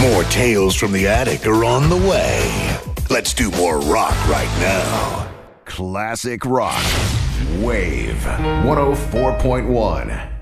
More tales from the attic are on the way. Let's do more rock right now. Classic rock. Wave 104.1.